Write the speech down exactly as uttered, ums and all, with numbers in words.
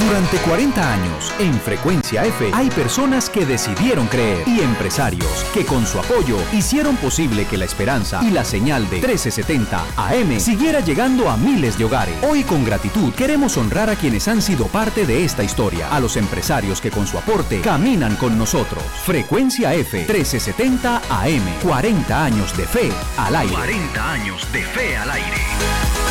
Durante cuarenta años, en Frecuencia F, hay personas que decidieron creer y empresarios que con su apoyo hicieron posible que la esperanza y la señal de trece setenta A M siguiera llegando a miles de hogares. Hoy, con gratitud, queremos honrar a quienes han sido parte de esta historia, a los empresarios que con su aporte caminan con nosotros. Frecuencia F, trece setenta A M, cuarenta años de fe al aire. cuarenta años de fe al aire.